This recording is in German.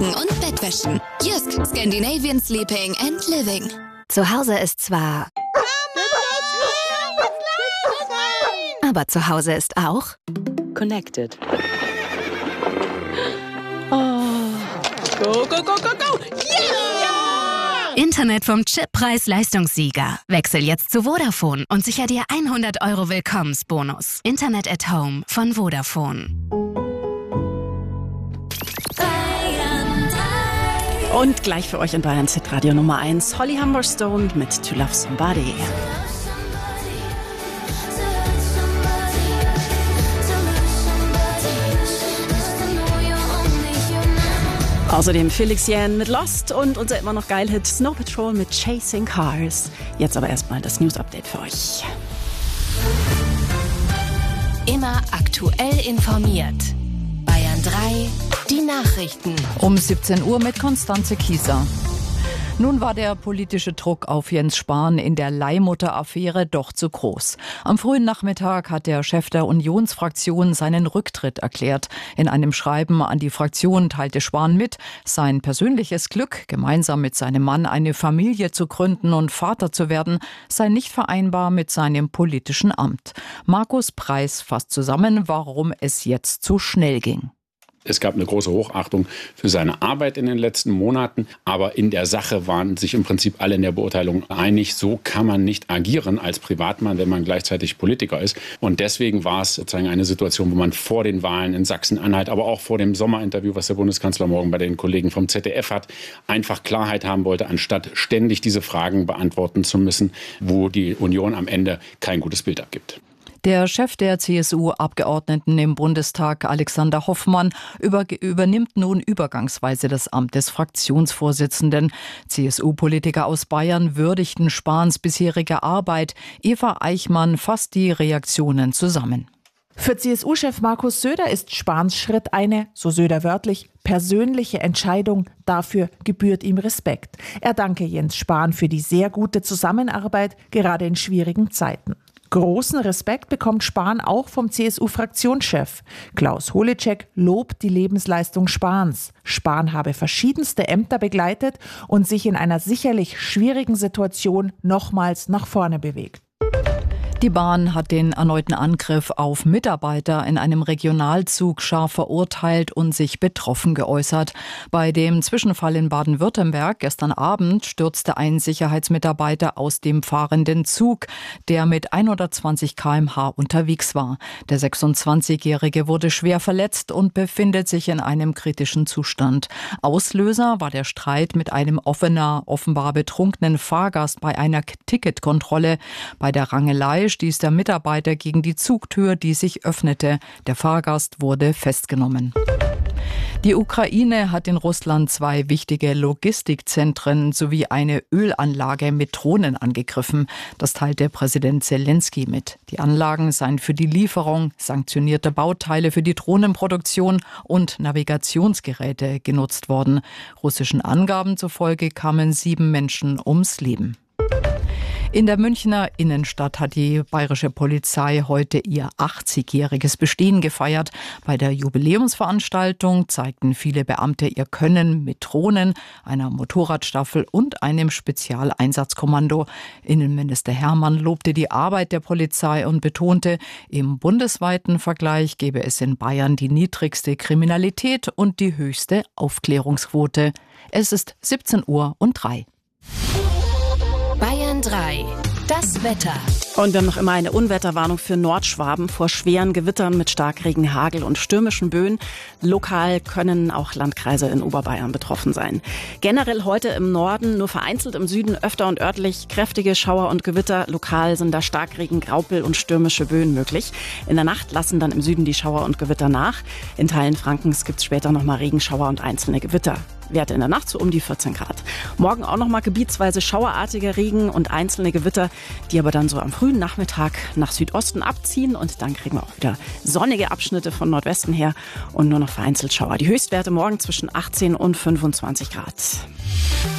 Decken und Bettwäschen. Jysk, Scandinavian Sleeping and Living. Zu Hause ist zwar... aber zu Hause ist auch... Connected. Oh. Go, go, go, go, go! Yeah! Internet vom Chip Preis-Leistungssieger. Wechsel jetzt zu Vodafone und sicher dir 100 € Willkommensbonus. Internet at Home von Vodafone. Und gleich für euch in Bayerns Hitradio Nummer 1, Holly Humberstone mit To Love Somebody. Außerdem Felix Jähn mit Lost und unser immer noch Geil-Hit Snow Patrol mit Chasing Cars. Jetzt aber erstmal das News-Update für euch. Immer aktuell informiert. Bayern 3, die Nachrichten. Um 17 Uhr mit Konstanze Kieser. Nun war der politische Druck auf Jens Spahn in der Leihmutter-Affäre doch zu groß. Am frühen Nachmittag hat der Chef der Unionsfraktion seinen Rücktritt erklärt. In einem Schreiben an die Fraktion teilte Spahn mit, sein persönliches Glück, gemeinsam mit seinem Mann eine Familie zu gründen und Vater zu werden, sei nicht vereinbar mit seinem politischen Amt. Markus Preis fasst zusammen, warum es jetzt zu schnell ging. Es gab eine große Hochachtung für seine Arbeit in den letzten Monaten, aber in der Sache waren sich im Prinzip alle in der Beurteilung einig, so kann man nicht agieren als Privatmann, wenn man gleichzeitig Politiker ist. Und deswegen war es sozusagen eine Situation, wo man vor den Wahlen in Sachsen-Anhalt, aber auch vor dem Sommerinterview, was der Bundeskanzler morgen bei den Kollegen vom ZDF hat, einfach Klarheit haben wollte, anstatt ständig diese Fragen beantworten zu müssen, wo die Union am Ende kein gutes Bild abgibt. Der Chef der CSU-Abgeordneten im Bundestag, Alexander Hoffmann, übernimmt nun übergangsweise das Amt des Fraktionsvorsitzenden. CSU-Politiker aus Bayern würdigten Spahns bisherige Arbeit. Eva Eichmann fasst die Reaktionen zusammen. Für CSU-Chef Markus Söder ist Spahns Schritt eine, so Söder wörtlich, persönliche Entscheidung. Dafür gebührt ihm Respekt. Er danke Jens Spahn für die sehr gute Zusammenarbeit, gerade in schwierigen Zeiten. Großen Respekt bekommt Spahn auch vom CSU-Fraktionschef. Klaus Holecek lobt die Lebensleistung Spahns. Spahn habe verschiedenste Ämter begleitet und sich in einer sicherlich schwierigen Situation nochmals nach vorne bewegt. Die Bahn hat den erneuten Angriff auf Mitarbeiter in einem Regionalzug scharf verurteilt und sich betroffen geäußert. Bei dem Zwischenfall in Baden-Württemberg gestern Abend stürzte ein Sicherheitsmitarbeiter aus dem fahrenden Zug, der mit 120 km/h unterwegs war. Der 26-Jährige wurde schwer verletzt und befindet sich in einem kritischen Zustand. Auslöser war der Streit mit einem offenbar betrunkenen Fahrgast bei einer Ticketkontrolle. Bei der Rangelei stieß der Mitarbeiter gegen die Zugtür, die sich öffnete. Der Fahrgast wurde festgenommen. Die Ukraine hat in Russland 2 wichtige Logistikzentren sowie eine Ölanlage mit Drohnen angegriffen. Das teilte Präsident Zelensky mit. Die Anlagen seien für die Lieferung sanktionierter Bauteile für die Drohnenproduktion und Navigationsgeräte genutzt worden. Russischen Angaben zufolge kamen 7 Menschen ums Leben. In der Münchner Innenstadt hat die bayerische Polizei heute ihr 80-jähriges Bestehen gefeiert. Bei der Jubiläumsveranstaltung zeigten viele Beamte ihr Können mit Drohnen, einer Motorradstaffel und einem Spezialeinsatzkommando. Innenminister Hermann lobte die Arbeit der Polizei und betonte, im bundesweiten Vergleich gebe es in Bayern die niedrigste Kriminalität und die höchste Aufklärungsquote. Es ist 17:03 Uhr. Bayern 3, das Wetter. Und wir haben noch immer eine Unwetterwarnung für Nordschwaben vor schweren Gewittern mit Starkregen, Hagel und stürmischen Böen. Lokal können auch Landkreise in Oberbayern betroffen sein. Generell heute im Norden, nur vereinzelt im Süden öfter und örtlich kräftige Schauer und Gewitter. Lokal sind da Starkregen, Graupel und stürmische Böen möglich. In der Nacht lassen dann im Süden die Schauer und Gewitter nach. In Teilen Frankens gibt es später nochmal Regenschauer und einzelne Gewitter. Werte in der Nacht so um die 14 Grad. Morgen auch nochmal gebietsweise schauerartige Regen und einzelne Gewitter, die aber dann so am frühen Nachmittag nach Südosten abziehen und dann kriegen wir auch wieder sonnige Abschnitte von Nordwesten her und nur noch vereinzelt Schauer. Die Höchstwerte morgen zwischen 18 und 25 Grad.